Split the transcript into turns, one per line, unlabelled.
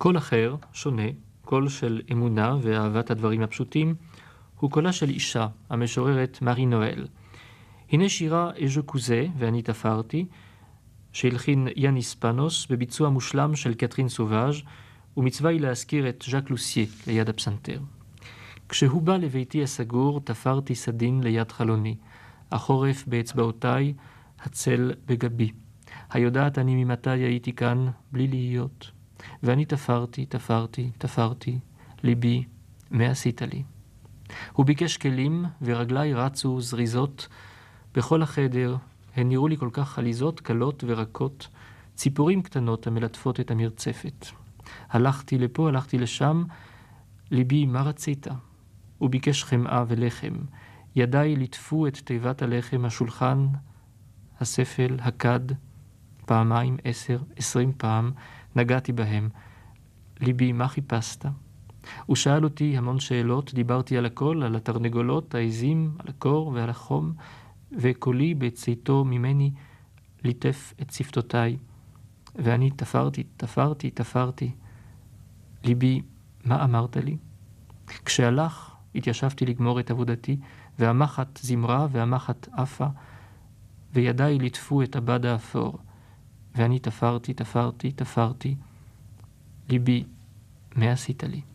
קול אחר, שונה, קול של אמונה ואהבת הדברים הפשוטים, הוא קולה של אישה, המשוררת מארי נואל. הנה שירה אז'ו קוזה, ואני תפרתי, שהלחין יאניס פאנוס, בביצוע מושלם של קטרין סובאז', ומצווה היא להזכיר את ז'אק לוסייה ליד הפסנתר. כשהוא בא לביתי הסגור, תפרתי סדין ליד חלוני. החורף באצבעותיי, הצל בגבי. היודעת אני ממתי הייתי כאן, בלי להיות. ואני תפרתי, ליבי, מה עשית לי? הוא ביקש כלים, ורגליי רצו זריזות. בכל החדר הן נראו לי כל כך חליזות, קלות ורקות, ציפורים קטנות המלטפות את המרצפת. הלכתי לפה, הלכתי לשם, ליבי, מה רצית? הוא ביקש חמאה ולחם. ידיי ליטפו את תיבת הלחם, השולחן, הספל, הכד, פעמיים, 10, 20 פעם, נגעתי בהם. ליבי, מה חיפשת? הוא שאל אותי המון שאלות, דיברתי על הכל, על התרנגולות, העזים, על הקור ועל החום, וקולי בצאתו ממני ליטף את שפתותיי. ואני תפרתי. ליבי, מה אמרת לי? כשהלך, התיישבתי לגמור את עבודתי, והמחט זמרה והמחט עפה, וידיי ליטפו את הבד האפור. ואני תפרתי. ליבי, מה עשית לי?